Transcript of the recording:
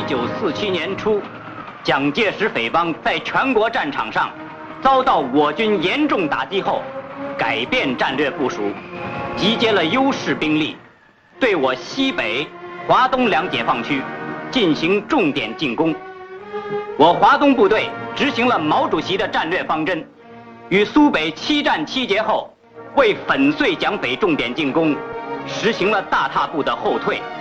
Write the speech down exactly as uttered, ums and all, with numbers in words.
一九四七年初，蒋介石匪帮在全国战场上遭到我军严重打击后，改变战略部署，集结了优势兵力，对我西北、华东两解放区进行重点进攻。我华东部队执行了毛主席的战略方针，与苏北七战七捷后，为粉碎蒋匪重点进攻，实行了大踏步的后退。